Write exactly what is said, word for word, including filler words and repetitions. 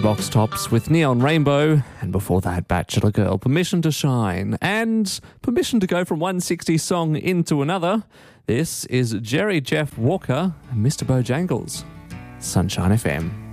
Box Tops with Neon Rainbow, and before that, Bachelor Girl, Permission to Shine, and permission to go from one sixty song into another. This is Jerry Jeff Walker and Mister Bojangles, Sunshine F M.